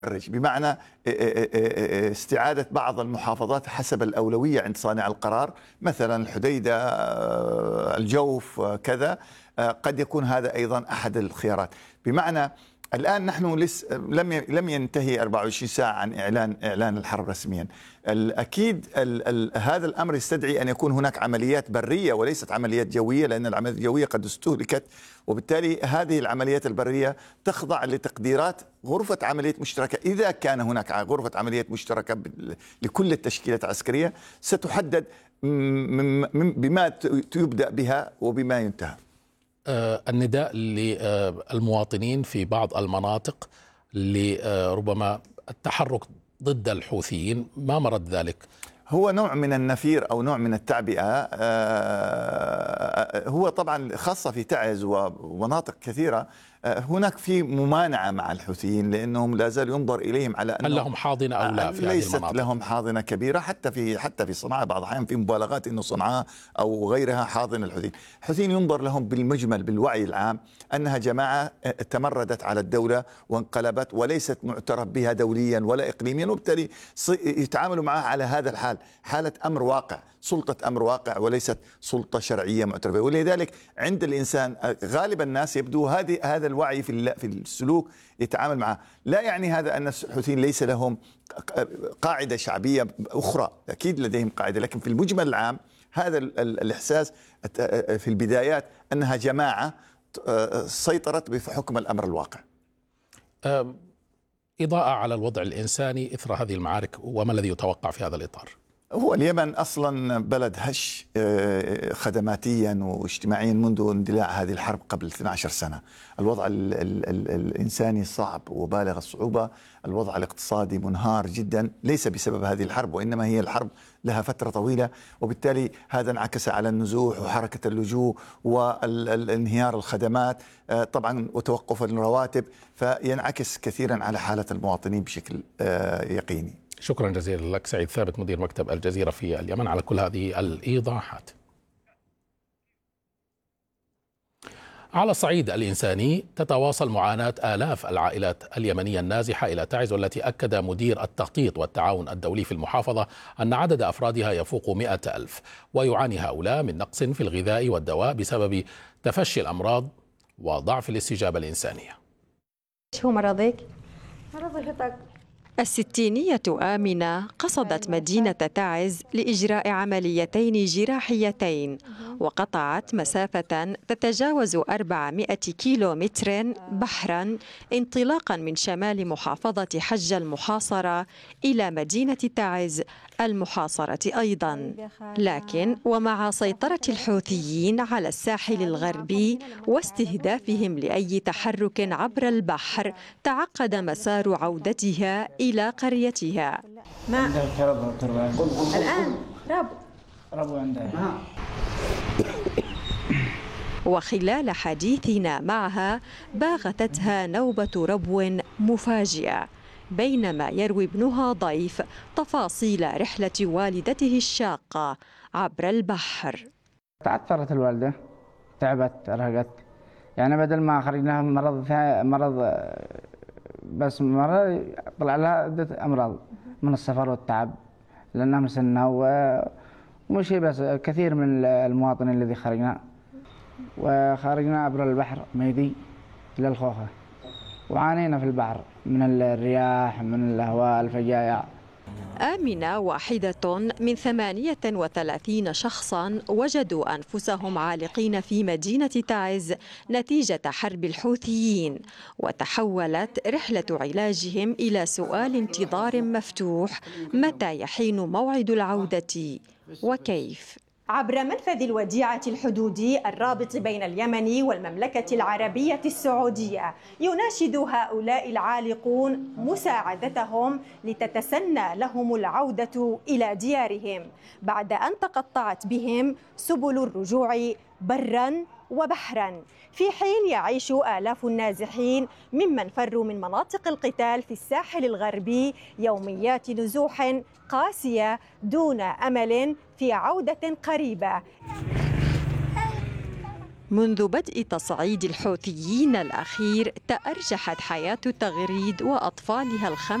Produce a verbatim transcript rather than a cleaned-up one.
بمعنى استعادة بعض المحافظات حسب الأولوية عند صانع القرار، مثلا الحديدة، الجوف، كذا. قد يكون هذا أيضا أحد الخيارات. بمعنى الآن نحن لسه لم لم ينتهي أربعة وعشرين ساعة عن إعلان إعلان الحرب رسميا. أكيد ال ال هذا الأمر يستدعي أن يكون هناك عمليات برية وليست عمليات جوية، لأن العمليات الجوية قد استهلكت، وبالتالي هذه العمليات البرية تخضع لتقديرات غرفة عمليات مشتركة. إذا كان هناك غرفة عمليات مشتركة لكل التشكيلات العسكرية ستحدد بما يبدأ بها وبما ينتهى. النداء للمواطنين في بعض المناطق لربما التحرك ضد الحوثيين، ما مرد ذلك؟ هو نوع من النفير أو نوع من التعبئة. هو طبعا خاصة في تعز ومناطق كثيرة هناك في ممانعة مع الحوثيين، لأنهم لا زال ينظر إليهم على أنهم هل لهم حاضنة أو لا في ليست هذه المناطق؟ لهم حاضنة كبيرة، حتى في حتى في صنعاء بعض الأحيان في مبالغات إنه صنعاء أو غيرها حاضنة الحوثيين. الحوثيين ينظر لهم بالمجمل بالوعي العام أنها جماعة تمردت على الدولة وانقلبت وليست معترف بها دوليا ولا إقليميا، وبالتالي يتعاملوا معها على هذا الحال، حالة أمر واقع، سلطة أمر واقع وليست سلطة شرعية معترفة. ولذلك عند الإنسان غالب الناس يبدو هذه هذا الوعي في في السلوك يتعامل معه. لا يعني هذا أن الحوثيين ليس لهم قاعدة شعبية أخرى، أكيد لديهم قاعدة، لكن في المجمل العام هذا الإحساس في البدايات أنها جماعة سيطرت بحكم الأمر الواقع. إضاءة على الوضع الإنساني إثر هذه المعارك، وما الذي يتوقع في هذا الإطار؟ هو اليمن أصلا بلد هش خدماتيا واجتماعيا منذ اندلاع هذه الحرب قبل اثنتي عشرة سنة. الوضع ال ال ال الإنساني صعب وبالغ الصعوبة، الوضع الاقتصادي منهار جدا، ليس بسبب هذه الحرب وإنما هي الحرب لها فترة طويلة، وبالتالي هذا انعكس على النزوح وحركة اللجوء والانهيار الخدمات طبعا وتوقف الرواتب، فينعكس كثيرا على حالة المواطنين بشكل يقيني. شكرا جزيلا لك سعيد ثابت مدير مكتب الجزيرة في اليمن على كل هذه الإيضاحات. على الصعيد الإنساني تتواصل معاناة آلاف العائلات اليمنية النازحة إلى تعز، والتي أكد مدير التخطيط والتعاون الدولي في المحافظة أن عدد أفرادها يفوق مئة ألف، ويعاني هؤلاء من نقص في الغذاء والدواء بسبب تفشي الأمراض وضعف الاستجابة الإنسانية. شو مرضك؟ مرض الستينية آمنة قصدت مدينة تعز لإجراء عمليتين جراحيتين، وقطعت مسافة تتجاوز أربعمئة كيلو متر بحرا انطلاقا من شمال محافظة حج المحاصرة إلى مدينة تعز المحاصرة أيضا. لكن ومع سيطرة الحوثيين على الساحل الغربي واستهدافهم لأي تحرك عبر البحر، تعقد مسار عودتها إلى قريتها. ما الآن رب ربو عندها. وخلال حديثنا معها باغتتها نوبة ربو مفاجئة بينما يروي ابنها ضيف تفاصيل رحلة والدته الشاقة عبر البحر. تعثرت الوالدة، تعبت، رهقت، يعني بدل ما خرجناها مرض مرض بس مرض طلع لها عدة أمراض من السفر والتعب لأنها مسنة، ومش بس كثير من المواطنين الذي خرجنا وخرجنا عبر البحر ميدي إلى الخوخة، وعانينا في البحر من الرياح، من الهواء، الفجايع. آمنة واحدة من ثمانية وثلاثين شخصا وجدوا أنفسهم عالقين في مدينة تعز نتيجة حرب الحوثيين، وتحولت رحلة علاجهم إلى سؤال انتظار مفتوح: متى يحين موعد العودة وكيف؟ عبر منفذ الوديعة الحدودي الرابط بين اليمن والمملكة العربية السعودية، يناشد هؤلاء العالقون مساعدتهم لتتسنى لهم العودة إلى ديارهم بعد أن تقطعت بهم سبل الرجوع برا وبحرا، في حين يعيش آلاف النازحين ممن فروا من مناطق القتال في الساحل الغربي يوميات نزوح قاسية دون أمل في عودة قريبة. منذ بدء تصعيد الحوثيين الأخير تأرجحت حياة تغريد وأطفالها الخمس